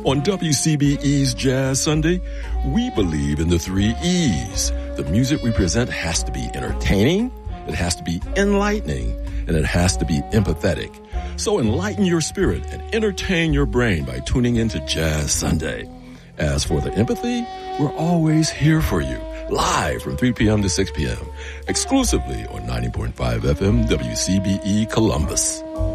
On WCBE's Jazz Sunday, we believe in the 3 E's. The music we present has to be entertaining, it has to be enlightening, and it has to be empathetic. So enlighten your spirit and entertain your brain by tuning into Jazz Sunday. As for the empathy, we're always here for you, live from 3 p.m. to 6 p.m., exclusively on 90.5 FM WCBE Columbus.